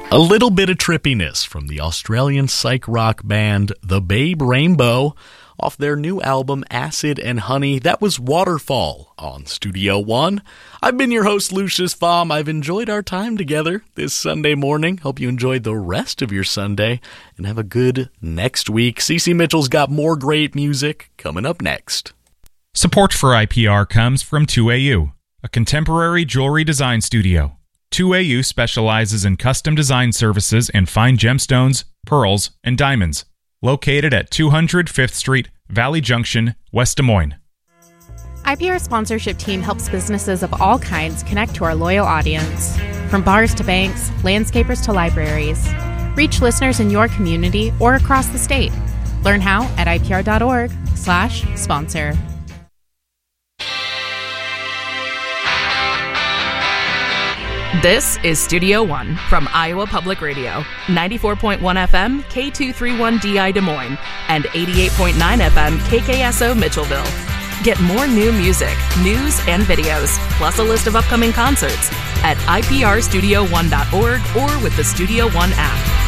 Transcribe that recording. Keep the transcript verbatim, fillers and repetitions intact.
A little bit of trippiness from the Australian psych rock band The Babe Rainbow off their new album Acid and Honey. That was Waterfall on Studio One. I've been your host, Lucius Baum. I've enjoyed our time together this Sunday morning. Hope you enjoyed the rest of your Sunday and have a good next week. Cece Mitchell's got more great music coming up next. Support for I P R comes from two A U, a contemporary jewelry design studio. two A U specializes in custom design services in fine gemstones, pearls, and diamonds. Located at two hundred Fifth Street, Valley Junction, West Des Moines. I P R sponsorship team helps businesses of all kinds connect to our loyal audience. From bars to banks, landscapers to libraries. Reach listeners in your community or across the state. Learn how at ipr.org slash sponsor. This is Studio One from Iowa Public Radio, ninety-four point one F M, K two thirty-one D I Des Moines, and eighty-eight point nine F M, K K S O Mitchellville. Get more new music, news, and videos, plus a list of upcoming concerts at I P R studio one dot org or with the Studio One app.